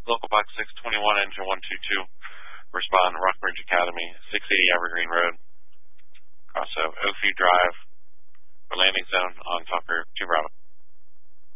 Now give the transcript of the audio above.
Local box 621, engine 122. Respond, Rockbridge Academy, 680 Evergreen Road. Cross of Oakview Drive. For landing zone on Talker 2 Bravo.